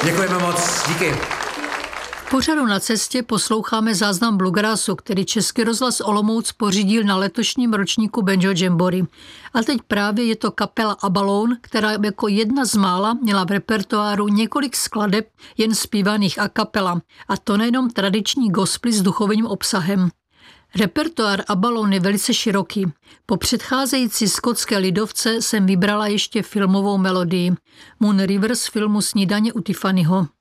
Děkujeme moc, díky. V pořadu Na cestě posloucháme záznam bluegrassu, který Český rozhlas Olomouc pořídil na letošním ročníku Banjo Jamboree. A teď právě je to kapela Abalone, která jako jedna z mála měla v repertoáru několik skladeb jen zpívaných a kapela. A to nejenom tradiční gospely s duchovním obsahem. Repertoár Abalone je velice široký. Po předcházející skotské lidovce jsem vybrala ještě filmovou melodii Moon River z filmu Snídaně u Tiffanyho.